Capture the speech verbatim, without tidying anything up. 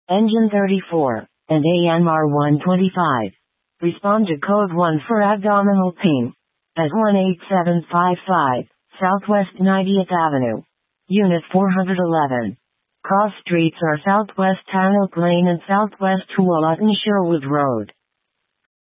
Engine thirty-four, and A M R one twenty-five. Respond to code one for abdominal pain. At one eight seven five five, Southwest ninetieth Avenue. Unit four eleven. Cross streets are Southwest Town Oak Lane and Southwest Tualatin Sherwood Road.